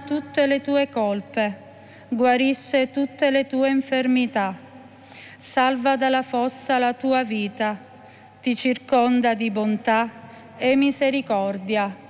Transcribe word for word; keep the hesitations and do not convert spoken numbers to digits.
tutte le tue colpe, guarisce tutte le tue infermità, salva dalla fossa la tua vita, ti circonda di bontà e misericordia.